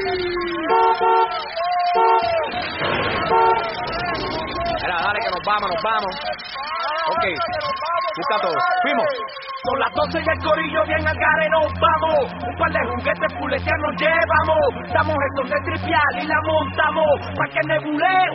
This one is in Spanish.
Mira, dale que nos vamos. Ok, busca todo. Fuimos. Son las 12 y el corillo bien al gare nos vamos. Un par de juguetes fuleteanos nos llevamos. Damos esto de tripial y la montamos pa' que nebule